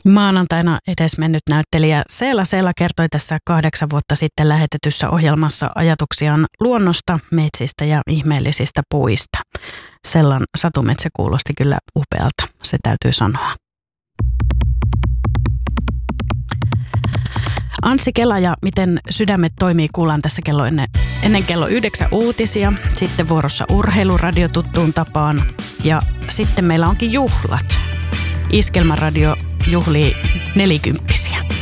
Maanantaina edesmennyt näyttelijä Seela kertoi tässä 8 vuotta sitten lähetetyssä ohjelmassa ajatuksiaan luonnosta, metsistä ja ihmeellisistä puista. Sellan satumetsä kuulosti kyllä upealta, se täytyy sanoa. Anssi Kela ja Miten sydämet toimii kuullaan tässä ennen kello 9 uutisia. Sitten vuorossa urheiluradio tuttuun tapaan. Ja sitten meillä onkin juhlat. Iskelmäradio juhlii 40.